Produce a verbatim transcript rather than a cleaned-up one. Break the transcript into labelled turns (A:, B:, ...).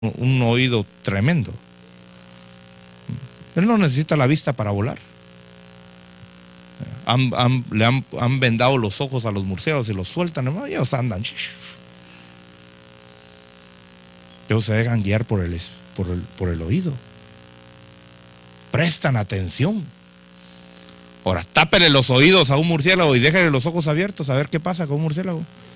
A: un oído tremendo. Él no necesita la vista para volar. Han, han, le han, han vendado los ojos a los murciélagos y los sueltan, hermano, y ellos andan. Ellos se dejan guiar por el, por el, por el oído. Prestan atención. Ahora, tápele los oídos a un murciélago y déjale los ojos abiertos a ver qué pasa con un murciélago.